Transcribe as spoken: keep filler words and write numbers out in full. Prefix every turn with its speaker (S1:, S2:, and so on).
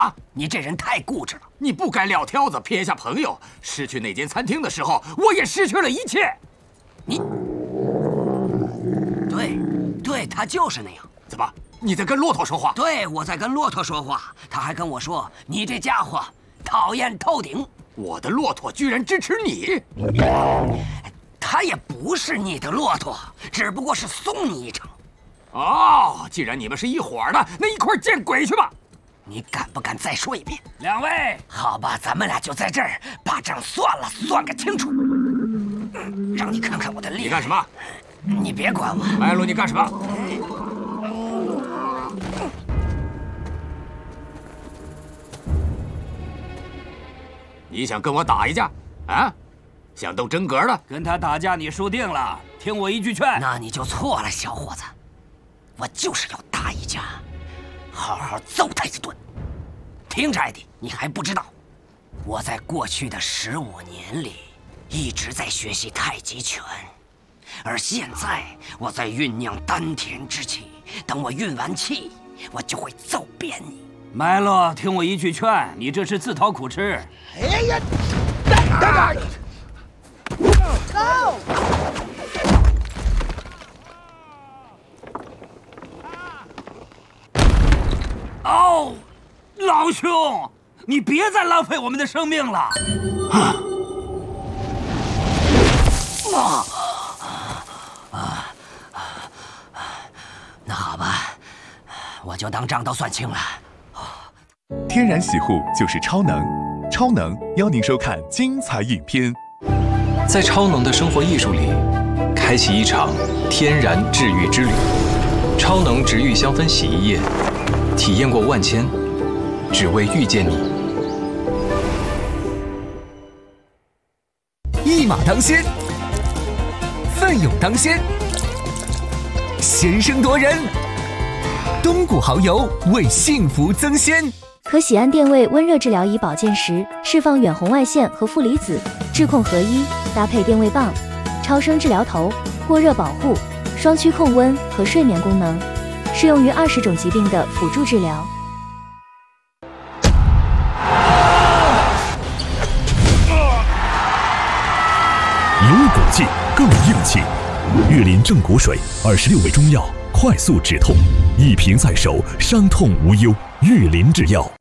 S1: 啊！你这人太固执了，你不该撂挑子撇下朋友。失去那间餐厅的时候，我也失去了一切。你，对，对，他就是那样。怎么？你在跟骆驼说话？对，我在跟骆驼说话。他还跟我说：“你这家伙讨厌透顶。”我的骆驼居然支持你？他也不是你的骆驼，只不过是送你一程。哦，既然你们是一伙的，那一块见鬼去吧！你敢不敢再说一遍？两位，好吧，咱们俩就在这儿把账算了，算个清楚。让你看看我的力。你干什么？你别管我。麦洛，你干什么？你想跟我打一架？啊？想斗真格的？
S2: 跟他打架你输定了。听我一句劝。
S1: 那你就错了，小伙子。我就是要打一架。好好揍他一顿，听着，艾迪，你还不知道，我在过去的十五年里一直在学习太极拳，而现在我在酝酿丹田之气，等我运完气，我就会揍扁你。
S2: 麦洛，听我一句劝，你这是自讨苦吃。
S3: 哎呀！打！走！
S2: 哦，老兄，你别再浪费我们的生命了。
S1: 啊啊啊！那好吧，我就当账都算清了。
S4: 天然洗护就是超能，超能邀您收看精彩影片。
S5: 在超能的生活艺术里，开启一场天然治愈之旅。超能植愈香氛洗衣液。体验过万千，只为遇见你。
S6: 一马当先，奋勇当先，先声夺人。东谷蚝油为幸福增鲜。
S7: 可喜胺电位温热治疗仪保健时，释放远红外线和负离子，质控合一，搭配电位棒，超声治疗头，过热保护，双区控温和睡眠功能。适用于二十种疾病的辅助治疗。
S8: 有骨气更硬气，玉林正骨水二十六味中药，快速止痛，一瓶在手，伤痛无忧。玉林制药。